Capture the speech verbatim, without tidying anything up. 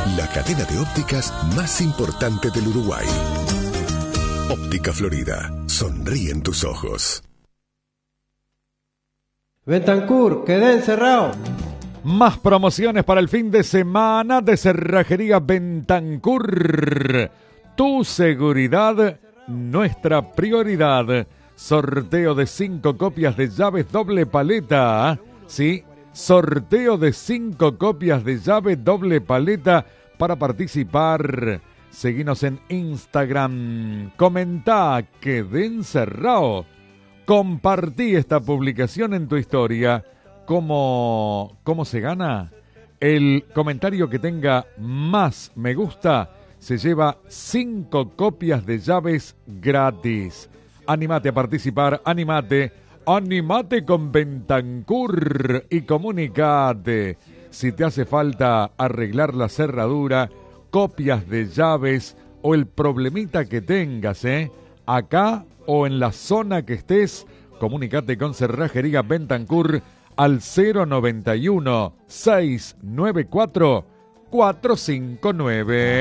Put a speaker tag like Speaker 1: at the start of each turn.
Speaker 1: la cadena de ópticas más importante del Uruguay. Óptica Florida, sonríe en tus ojos.
Speaker 2: Bentancur, quedé encerrado.
Speaker 3: Más promociones para el fin de semana de Cerrajería Bentancur. Tu seguridad, nuestra prioridad. Sorteo de cinco copias de llaves doble paleta. Sí, sorteo de cinco copias de llave doble paleta para participar. Seguinos en Instagram. Comentá, quedé encerrado. Compartí esta publicación en tu historia. ¿Cómo, ¿Cómo se gana? El comentario que tenga más me gusta se lleva cinco copias de llaves gratis. Anímate a participar, anímate, anímate con Bentancur y comunicate. Si te hace falta arreglar la cerradura, copias de llaves o el problemita que tengas, ¿eh? Acá o en la zona que estés, comunicate con Cerrajería Bentancur al cero noventa y uno, seiscientos noventa y cuatro, cuatrocientos cincuenta y nueve.